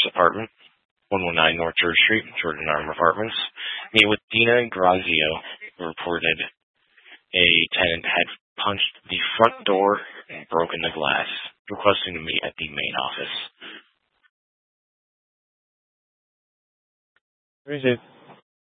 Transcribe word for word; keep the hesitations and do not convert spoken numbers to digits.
apartment, one one nine North Church Street, Jordan Arm Apartments. Meet with Dina Grazio, who reported a tenant had punched the front door and broken the glass, requesting to meet at the main office. Appreciate it.